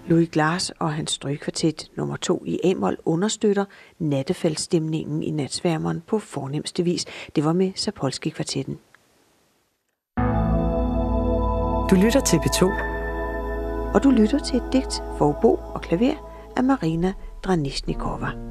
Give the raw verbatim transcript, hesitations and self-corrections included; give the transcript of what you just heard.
Louis Glass og hans strygekvartet nummer to i A-mol understøtter nattefaldsstemningen i Natsværmeren på fornemste vis. Det var med Zapolski-kvartetten. Du lytter til P to. Og du lytter til et digt for obo og klaver af Marina Dranisnikova.